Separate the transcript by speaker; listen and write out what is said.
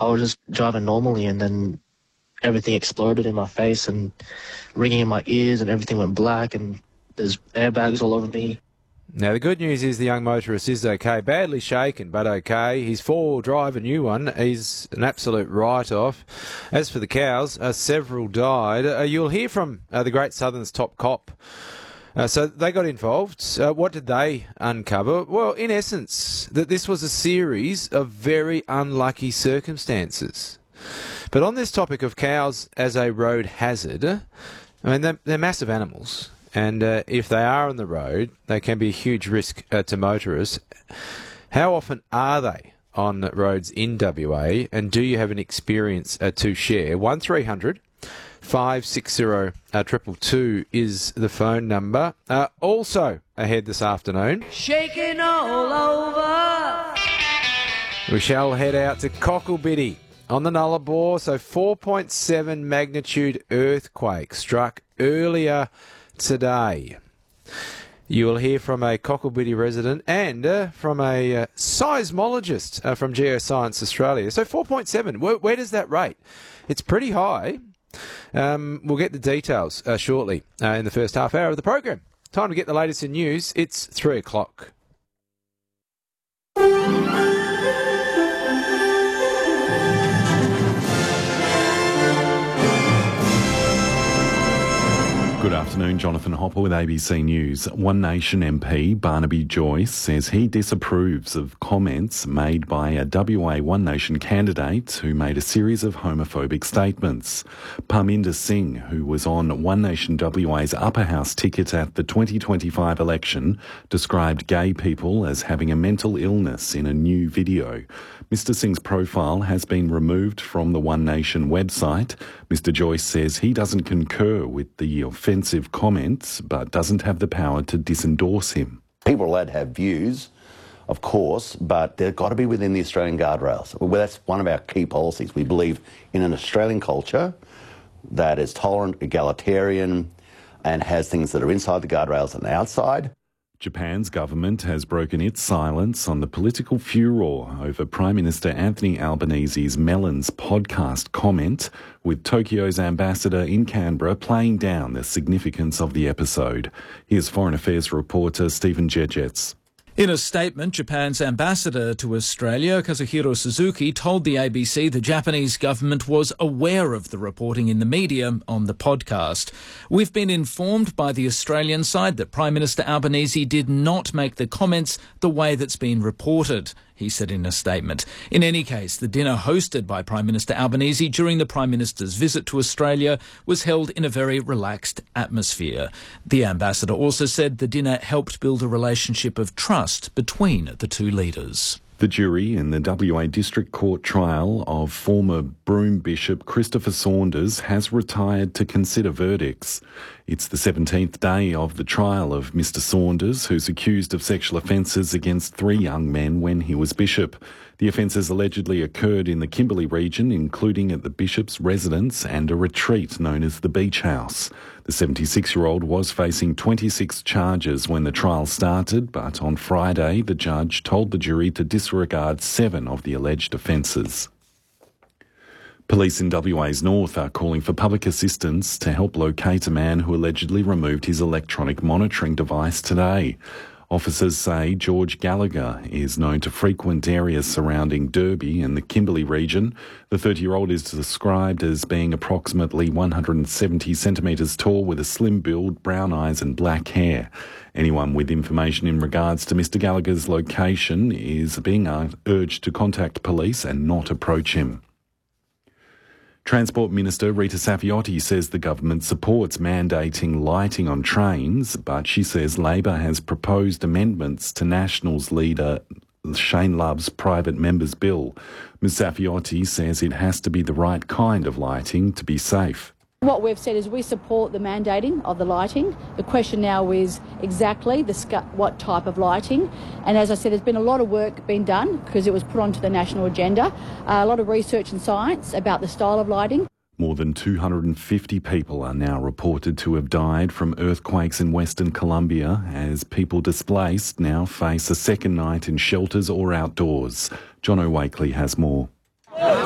Speaker 1: I was just driving normally, and then everything exploded in my face and ringing in my ears, and everything went black, and there's airbags all over me.
Speaker 2: Now, the good news is the young motorist is okay. Badly shaken, but okay. His four-wheel drive, a new one, he's an absolute write-off. As for the cows, several died. You'll hear from the Great Southern's top cop. So they got involved. What did they uncover? Well, in essence, that this was a series of very unlucky circumstances. But on this topic of cows as a road hazard, I mean, they're massive animals. And if they are on the road, they can be a huge risk to motorists. How often are they on roads in WA? And do you have an experience to share? 1300 560 222 is the phone number. Also ahead this afternoon,
Speaker 3: shaking all over,
Speaker 2: we shall head out to Cocklebiddy on the Nullarbor. So 4.7 magnitude earthquake struck earlier today. You will hear from a Cocklebiddy resident and from a seismologist from Geoscience Australia. So 4.7, where does that rate? It's pretty high. We'll get the details shortly in the first half hour of the program. Time to get the latest in news. It's 3 o'clock.
Speaker 4: Good afternoon, Jonathan Hopper with ABC News. One Nation MP Barnaby Joyce says he disapproves of comments made by a WA One Nation candidate who made a series of homophobic statements. Parminder Singh, who was on One Nation WA's upper house ticket at the 2025 election, described gay people as having a mental illness in a new video. Mr Singh's profile has been removed from the One Nation website. Mr Joyce says he doesn't concur with the offensive comments, but doesn't have the power to disendorse him.
Speaker 5: People are allowed to have views, of course, but they've got to be within the Australian guardrails. Well, that's one of our key policies. We believe in an Australian culture that is tolerant, egalitarian, and has things that are inside the guardrails and outside.
Speaker 4: Japan's government has broken its silence on the political furor over Prime Minister Anthony Albanese's Melons podcast comment, with Tokyo's ambassador in Canberra playing down the significance of the episode. Here's Foreign Affairs reporter Stephen Jedgetz.
Speaker 6: In a statement, Japan's ambassador to Australia, Kazuhiro Suzuki, told the ABC the Japanese government was aware of the reporting in the media on the podcast. We've been informed by the Australian side that Prime Minister Albanese did not make the comments the way that's been reported, he said in a statement. In any case, the dinner hosted by Prime Minister Albanese during the Prime Minister's visit to Australia was held in a very relaxed atmosphere. The ambassador also said the dinner helped build a relationship of trust between the two leaders.
Speaker 4: The jury in the WA District Court trial of former Broome Bishop Christopher Saunders has retired to consider verdicts. It's the 17th day of the trial of Mr Saunders, who's accused of sexual offences against 3 young men when he was bishop. The offences allegedly occurred in the Kimberley region, including at the bishop's residence and a retreat known as the Beach House. The 76-year-old was facing 26 charges when the trial started, but on Friday the judge told the jury to disregard 7 of the alleged offences. Police in WA's north are calling for public assistance to help locate a man who allegedly removed his electronic monitoring device today. Officers say George Gallagher is known to frequent areas surrounding Derby and the Kimberley region. The 30-year-old is described as being approximately 170 centimetres tall with a slim build, brown eyes and black hair. Anyone with information in regards to Mr Gallagher's location is being urged to contact police and not approach him. Transport Minister Rita Saffioti says the government supports mandating lighting on trains, but she says Labor has proposed amendments to Nationals leader Shane Love's private member's bill. Ms Saffioti says it has to be the right kind of lighting to be safe.
Speaker 7: What we've said is we support the mandating of the lighting. The question now is exactly what type of lighting. And as I said, there's been a lot of work being done because it was put onto the national agenda. A lot of research and science about the style of lighting.
Speaker 4: More than 250 people are now reported to have died from earthquakes in Western Colombia as people displaced now face a second night in shelters or outdoors. John O'Wakely has more.